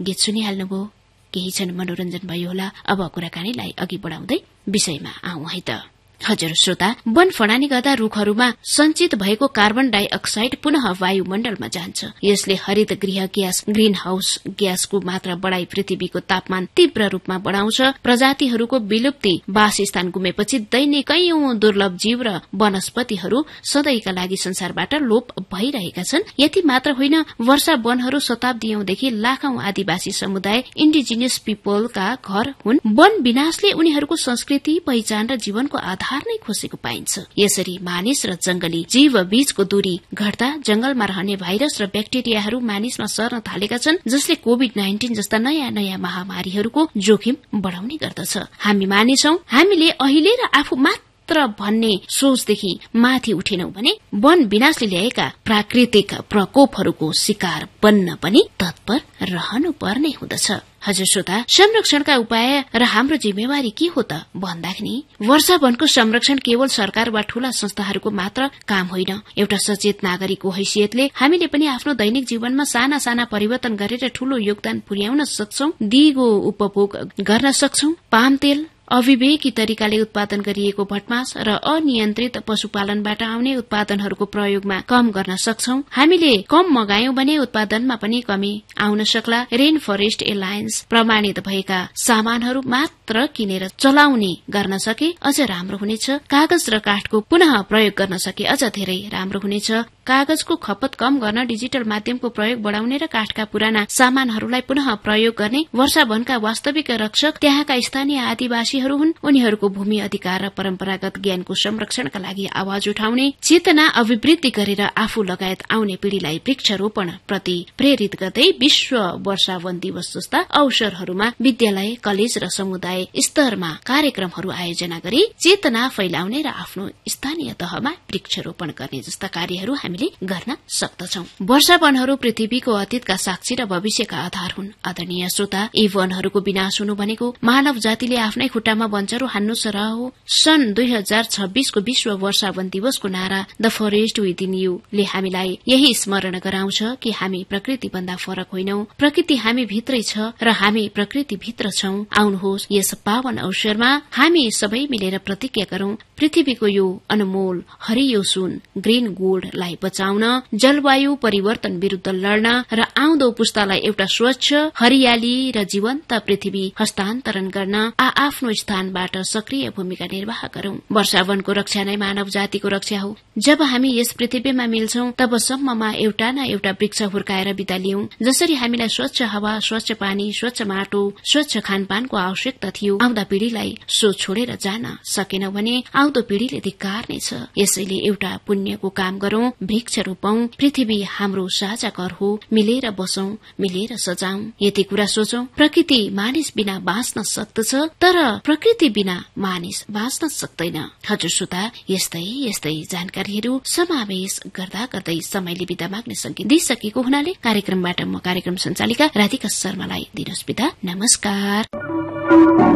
गीत सुनिहाल्नुभयो, केही क्षण मनोरञ्जन भयो होला। अब कुराकानीलाई अघि बढाउँदै विषयमा आउँ है त। हजुर श्रोता, वन फडानी गर्दा रूखहरूमा संचित भएको कार्बन डाइअक्साइड पुनः वायुमण्डलमा जान्छ। यसले हरित गृह ग्यास ग्रीन हाउस ग्यासको मात्रा बढ़ाई पृथ्वीको तापमान तीव्र रूपमा बढ़ाउँछ। प्रजातिहरूको विलुप्ति, वासस्थान गुमेपछि दैनिक कैयौं दुर्लभ जीव र वनस्पतिहरू सधैँका लागि संसारबाट लोप भइरहेका छन्। यति मात्र होइन, वर्षा वनहरू शताब्दीदेखि लाखौं आदिवासी समुदाय इन्डिजिनियस पिपलका घर हुन्। वन विनाशले उनीहरूको संस्कृति, पहिचान र जीवनको आधार नै खोसेको पाइन्छ। यसरी मानिस र जंगली जीव बीचको दूरी घट्दा जंगलमा रहने भाइरस र ब्याक्टेरियाहरू मानिसमा सर्न थालेका छन्, जसले कोभिड-19 जस्ता नयाँ नयाँ महामारीहरूको जोखिम बढ़ाउने गर्दछ। हामी मानिसौं, हामीले अहिले र आफू मात्र भन्ने सोचदेखि माथि उठेनौं भने वन विनाशले ल्याएका प्राकृतिक प्रकोपहरूको शिकार बन्न पनि तत्पर रहनु पर्ने हुँदछ। हजुर श्रोता, संरक्षणका उपाय र हाम्रो जिम्मेवारी के हो त भन्दाखेरि वर्षा वनको संरक्षण केवल सरकार वा ठूला संस्थाहरूको मात्र काम होइन। एउटा सचेत नागरिकको हैसियतले हामीले पनि आफ्नो दैनिक जीवनमा साना साना परिवर्तन गरेर ठूलो योगदान पुर्याउन सक्छौं। दिगो उपभोग गर्न सक्छौं। पाम तेल, अविवेकी तरिकाले उत्पादन गरिएको भटमास र अनियन्त्रित पशुपालनबाट आउने उत्पादनहरूको प्रयोगमा कम गर्न सक्छौं। हामीले कम मगायौं भने उत्पादनमा पनि कमी आउन सक्ला। रेन फरेस्ट एलायन्स प्रमाणित भएका सामानहरू मात्र किनेर चलाउने गर्न सके अझ राम्रो हुनेछ। कागज र काठको पुनः प्रयोग गर्न सके अझ धेरै राम्रो हुनेछ। कागजको खपत कम गर्न डिजिटल माध्यमको प्रयोग बढ़ाउने र काठका पुराना सामानहरूलाई पुनः प्रयोग गर्ने। वर्षा वनका वास्तविक रक्षक त्यहाँका स्थानीय आदिवासीहरू हुन्। उनीहरूको भूमि अधिकार र परम्परागत ज्ञानको संरक्षणका लागि आवाज उठाउने, चेतना अभिवृद्धि गरेर आफू लगायत आउने पीढ़िलाई वृक्षारोपण प्रति प्रेरित गर्दै विश्व वर्षा वन दिवस जस्ता अवसरहरूमा विद्यालय, कलेज र समुदाय स्तरमा कार्यक्रमहरू आयोजना गरी चेतना फैलाउने र आफ्नो स्थानीय तहमा वृक्षारोपण गर्ने जस्ता कार्यहरू हामीले गर्न सक्दछौं। वर्षा वनहरू पृथ्वीको अतीतका साक्षी र भविष्यका आधार हुन्। आदरणीय श्रोता, यी वनहरूको विनाश हुनु भनेको मानव जातिले आफ्नै खुट्टामा वनचरो हान्नु सरह हो। सन् 2026 को विश्व वर्षा वन दिवसको नारा द फरेस्ट विदिन यू ले हामीलाई यही स्मरण गराउँछ कि हामी प्रकृति भन्दा फरक होइनौ। प्रकृति हामी भित्रै छ र हामी प्रकृति भित्र छौं। आउनुहोस्, यस पावन अवसरमा हामी सबै मिलेर प्रतिज्ञा गरौं, पृथ्वीको यो अनमोल हरियो सुन ग्रीन गोल्डलाई बचाउन, जलवायु परिवर्तन विरूद्ध लड्न र आउँदो पुस्तालाई एउटा स्वच्छ, हरियाली र जीवन्त पृथ्वी हस्तान्तरण गर्न आफ्नो स्थानबाट सक्रिय भूमिका निर्वाह गरौं। वर्षा वनको रक्षा नै मानव जातिको रक्षा हो। जब हामी यस पृथ्वीमा मिल्छौं तबसम्ममा एउटा न एउटा वृक्ष हुर्काएर बिदा लियौं। जसरी हामीलाई स्वच्छ हावा, स्वच्छ पानी, स्वच्छ माटो, स्वच्छ खानपानको आवश्यकता थियो, आउँदा पीढ़िलाई सो छोडेर जान सकेनौं भने आउँदो पीढ़िले धिक्कार्नेछ। यसैले एउटा पुण्यको काम गरौं, वृक्ष रोपौं। पृथ्वी हाम्रो साझा घर हो। मिलेर बसौं, मिलेर सजाउं। यति कुरा सोचौं, प्रकृति मानिस बिना बाँच्न सक्दछ, तर प्रकृति बिना मानिस बाँच्न सक्दैन। हजुर श्रोता, यस्तै जानकारीहरू समावेश गर्दा गर्दै समयले बिदा माग्ने संकेत दिइसकेको हुनाले कार्यक्रमबाट म कार्यक्रम संचालिका राधिका शर्मालाई दिनुहोस् बिदा। नमस्कार।